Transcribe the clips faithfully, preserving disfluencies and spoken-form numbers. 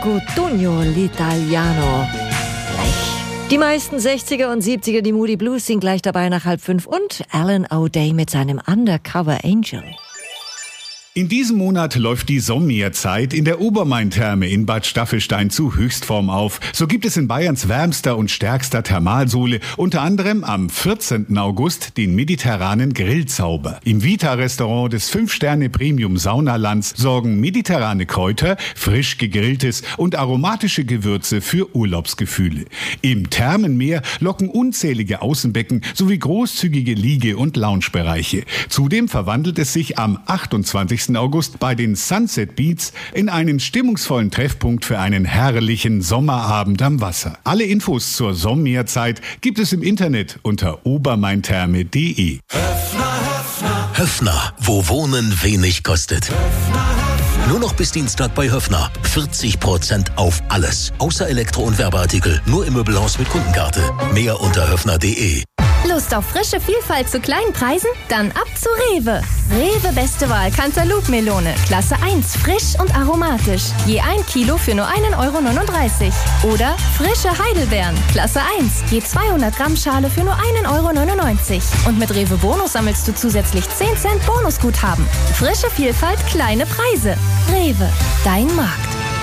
Cotugno l'Italiano. Die meisten sechziger und siebziger, die Moody Blues, sind gleich dabei nach halb fünf und Alan O'Day mit seinem Undercover Angel. In diesem Monat läuft die Sommerzeit in der Obermain-Therme in Bad Staffelstein zu Höchstform auf. So gibt es in Bayerns wärmster und stärkster Thermalsohle unter anderem am vierzehnten August den mediterranen Grillzauber. Im Vita-Restaurant des fünf-Sterne-Premium-Saunalands sorgen mediterrane Kräuter, frisch gegrilltes und aromatische Gewürze für Urlaubsgefühle. Im Thermenmeer locken unzählige Außenbecken sowie großzügige Liege- und Loungebereiche. Zudem verwandelt es sich am achtundzwanzigsten August bei den Sunset Beats in einen stimmungsvollen Treffpunkt für einen herrlichen Sommerabend am Wasser. Alle Infos zur Sommerzeit gibt es im Internet unter obermaintherme punkt de. Höffner, Höffner. Höffner, wo Wohnen wenig kostet. Höffner, Nur noch bis Dienstag bei Höffner. vierzig Prozent auf alles. Außer Elektro- und Werbeartikel. Nur im Möbelhaus mit Kundenkarte. Mehr unter höffner punkt de. Lust auf frische Vielfalt zu kleinen Preisen? Dann ab zu Rewe. Rewe beste Wahl Cantaloupe-Melone. Klasse eins, frisch und aromatisch. Je ein Kilo für nur ein Euro neununddreißig. Oder frische Heidelbeeren. Klasse eins, je zweihundert Gramm Schale für nur ein Euro neunundneunzig. Und mit Rewe Bonus sammelst du zusätzlich zehn Cent Bonusguthaben. Frische Vielfalt, kleine Preise. Rewe, dein Markt.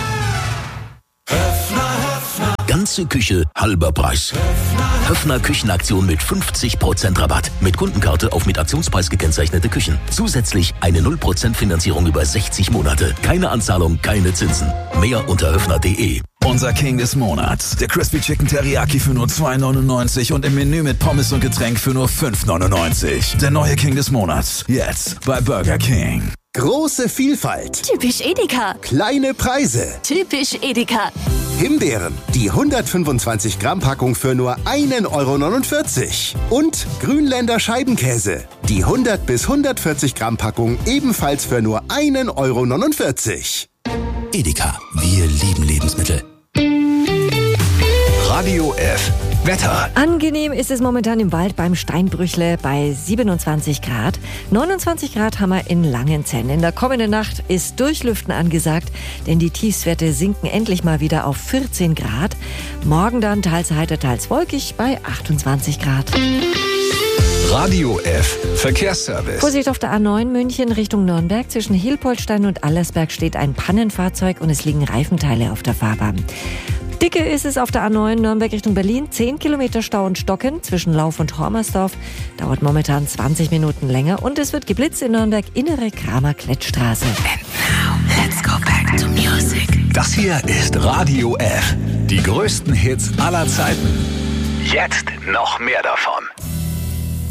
Ganze Küche, halber Preis. Höffner Küchenaktion mit fünfzig Prozent Rabatt. Mit Kundenkarte auf mit Aktionspreis gekennzeichnete Küchen. Zusätzlich eine null Prozent Finanzierung über sechzig Monate. Keine Anzahlung, keine Zinsen. Mehr unter höffner punkt de. Unser King des Monats. Der Crispy Chicken Teriyaki für nur zwei neunundneunzig und im Menü mit Pommes und Getränk für nur fünf neunundneunzig. Der neue King des Monats. Jetzt bei Burger King. Große Vielfalt. Typisch Edeka. Kleine Preise. Typisch Edeka. Himbeeren, die hundertfünfundzwanzig Gramm Packung für nur ein Euro neunundvierzig. Und Grünländer Scheibenkäse, die hundert bis hundertvierzig Gramm Packung ebenfalls für nur ein Euro neunundvierzig. Edeka, wir lieben Lebensmittel. Radio F. Wetter. Angenehm ist es momentan im Wald beim Steinbrüchle bei siebenundzwanzig Grad. neunundzwanzig Grad haben wir in Langenzenn. In der kommenden Nacht ist Durchlüften angesagt, denn die Tiefstwerte sinken endlich mal wieder auf vierzehn Grad. Morgen dann teils heiter, teils wolkig bei achtundzwanzig Grad. Radio F. Verkehrsservice. Vorsicht auf der A neun München Richtung Nürnberg. Zwischen Hilpoltstein und Allersberg steht ein Pannenfahrzeug und es liegen Reifenteile auf der Fahrbahn. Dicke ist es auf der A neun Nürnberg Richtung Berlin. zehn Kilometer Stau und Stocken zwischen Lauf und Hormersdorf. Dauert momentan zwanzig Minuten länger. Und es wird geblitzt in Nürnberg, innere Kramer-Klettstraße. And now, let's go back to music. Das hier ist Radio F. Die größten Hits aller Zeiten. Jetzt noch mehr davon.